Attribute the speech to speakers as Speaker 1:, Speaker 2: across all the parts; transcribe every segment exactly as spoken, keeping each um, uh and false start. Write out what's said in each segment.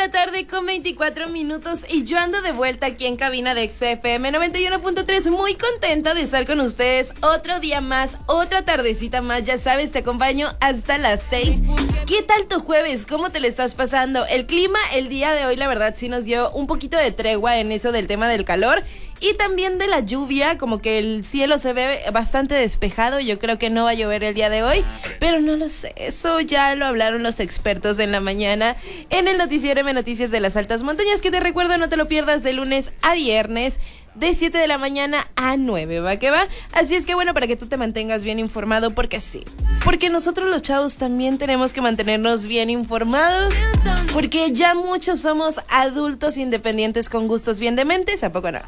Speaker 1: la tarde con veinticuatro minutos y yo ando de vuelta aquí en cabina de X F M noventa y uno punto tres, muy contenta de estar con ustedes otro día más, otra tardecita más, ya sabes, te acompaño hasta las seis. ¿Qué tal tu jueves? ¿Cómo te le estás pasando? El clima el día de hoy la verdad sí nos dio un poquito de tregua en eso del tema del calor y también de la lluvia, como que el cielo se ve bastante despejado. Yo creo que no va a llover el día de hoy, pero no lo sé, eso ya lo hablaron los expertos en la mañana en el noticiero M Noticias de las Altas Montañas, que te recuerdo no te lo pierdas de lunes a viernes de siete de la mañana a nueve, ¿va que va? Así es que bueno, para que tú te mantengas bien informado, porque sí, porque nosotros los chavos también tenemos que mantenernos bien informados, porque ya muchos somos adultos independientes con gustos bien dementes, ¿a poco no?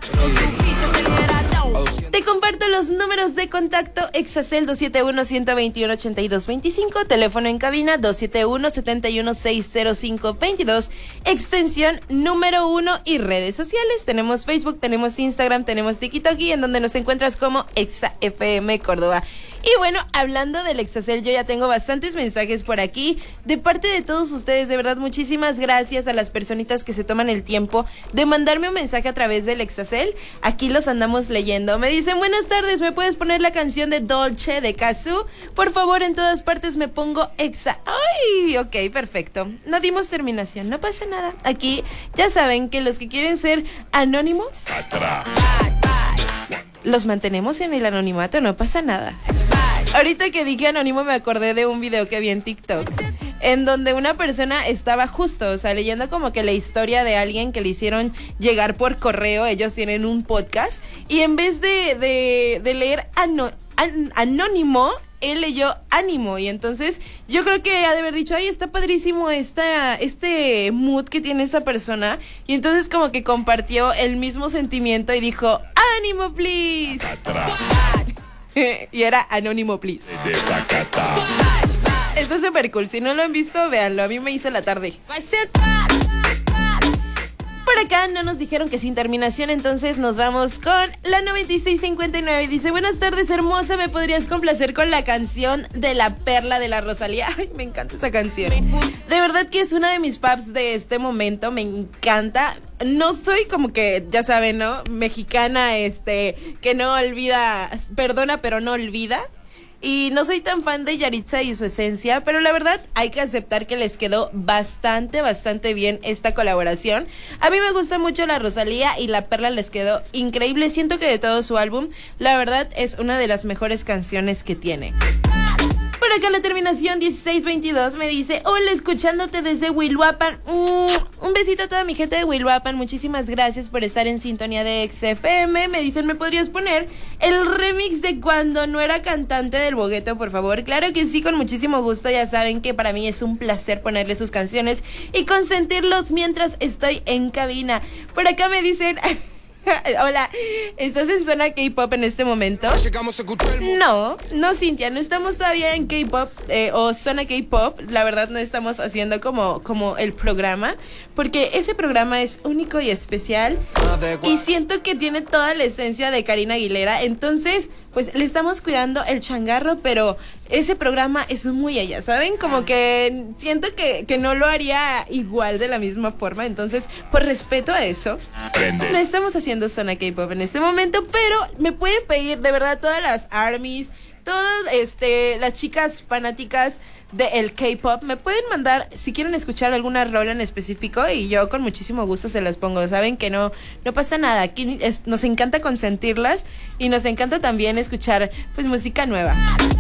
Speaker 1: Te comparto los números de contacto: Exacel dos siete uno, uno dos uno, ocho dos dos cinco, teléfono en cabina dos siete uno, siete uno seis cero cinco dos dos, extensión número uno, y redes sociales. Tenemos Facebook, tenemos Instagram, tenemos TikTok, y en donde nos encuentras como Exa F M Córdoba. Y bueno, hablando del Exacel, yo ya tengo bastantes mensajes por aquí de parte de todos ustedes. De verdad, muchísimas gracias a las personitas que se toman el tiempo de mandarme un mensaje a través del Exacel. Aquí los andamos leyendo. Me dicen: buenas tardes, ¿me puedes poner la canción de Dolce de Cazzu? Por favor, en todas partes me pongo Exa. ¡Ay! Ok, perfecto. No dimos terminación, no pasa nada. Aquí ya saben que los que quieren ser anónimos, los mantenemos en el anonimato, no pasa nada. Ahorita que dije anónimo me acordé de un video que vi en TikTok en donde una persona estaba justo, o sea, leyendo como que la historia de alguien que le hicieron llegar por correo. Ellos tienen un podcast y en vez de, de, de leer ano, an, anónimo, él leyó ánimo, y entonces yo creo que ha de haber dicho: ay, está padrísimo esta, este mood que tiene esta persona, y entonces como que compartió el mismo sentimiento y dijo: ánimo, please. Y era anónimo, please. Esto es súper cool. Si no lo han visto, véanlo. A mí me hizo la tarde. Por acá no nos dijeron que sin terminación, entonces nos vamos con la noventa y seis cincuenta y nueve. Dice: buenas tardes, hermosa, ¿me podrías complacer con la canción de La Perla de la Rosalía? Ay, me encanta esa canción. De verdad que es una de mis faves de este momento, me encanta. No soy como que, ya saben, ¿no? Mexicana, este, que no olvida, perdona pero no olvida. Y no soy tan fan de Yaritza y su esencia, pero la verdad hay que aceptar que les quedó bastante, bastante bien esta colaboración. A mí me gusta mucho la Rosalía y La Perla les quedó increíble. Siento que de todo su álbum, la verdad es una de las mejores canciones que tiene. Por acá la terminación dieciséis veintidós me dice: hola, escuchándote desde Huilhuapan. Mm, un besito a toda mi gente de Huilhuapan. Muchísimas gracias por estar en sintonía de X F M. Me dicen: ¿me podrías poner el remix de Cuando no era cantante del Bogueto, por favor? Claro que sí, con muchísimo gusto. Ya saben que para mí es un placer ponerle sus canciones y consentirlos mientras estoy en cabina. Por acá me dicen: hola, ¿estás en zona K-pop en este momento? No, no, Cintia, no estamos todavía en K-pop eh, o zona K-pop. La verdad no estamos haciendo como, como el programa, porque ese programa es único y especial y siento que tiene toda la esencia de Karina Aguilera. Entonces, pues le estamos cuidando el changarro, pero ese programa es muy ella, ¿saben? Como que siento que, que no lo haría igual de la misma forma. Entonces, por respeto a eso, no estamos haciendo zona K-pop en este momento, pero me pueden pedir, de verdad, todas las ARMYs, todas este, las chicas fanáticas del K-pop, me pueden mandar si quieren escuchar alguna rola en específico y yo con muchísimo gusto se las pongo. Saben que no, no pasa nada. Aquí es, nos encanta consentirlas y nos encanta también escuchar pues música nueva.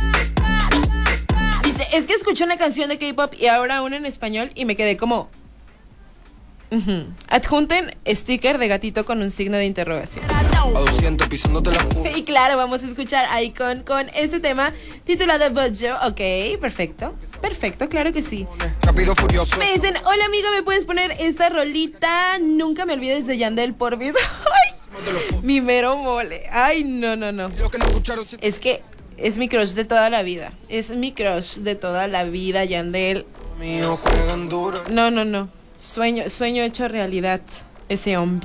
Speaker 1: Dice: es que escuché una canción de K-pop y ahora una en español y me quedé como... Uh-huh. Adjunten sticker de gatito con un signo de interrogación. Y claro, vamos a escuchar Icon con este tema titulado Bojo. Ok, perfecto, perfecto, claro que sí. Me dicen: hola amiga, ¿me puedes poner esta rolita? Nunca me olvides de Yandel, por vida. Ay, mi mero mole. Ay, no, no, no. Es que es mi crush de toda la vida. Es mi crush de toda la vida, Yandel. No, no, no. Sueño, sueño hecho realidad, ese hombre.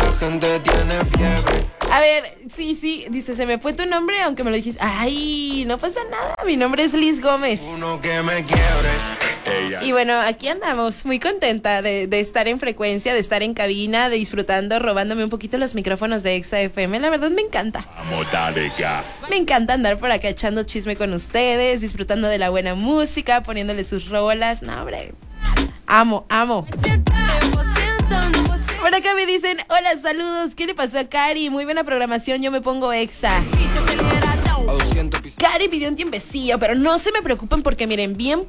Speaker 1: A ver, sí, sí, dice: se me fue tu nombre, aunque me lo dijiste. Ay, no pasa nada, mi nombre es Liz Gómez. Uno que me quiebre. Y bueno, aquí andamos, muy contenta de, de estar en frecuencia, de estar en cabina, de disfrutando, robándome un poquito los micrófonos de Exa F M. La verdad me encanta.
Speaker 2: Vamos, dale gas.
Speaker 1: Me encanta andar por acá echando chisme con ustedes, disfrutando de la buena música, poniéndole sus rolas. No, hombre, amo, amo. Por acá me dicen, hola, saludos, ¿qué le pasó a Cari? Muy buena programación, yo me pongo Exa. Cari pidió un tiempecillo, pero no se me preocupen porque miren, bien